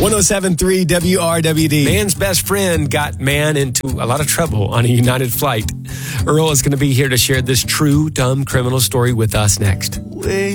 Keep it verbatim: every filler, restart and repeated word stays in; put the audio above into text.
one oh seven point three W R W D. Man's best friend got man into a lot of trouble on a United flight. Earl is going to be here to share this true dumb criminal story with us next.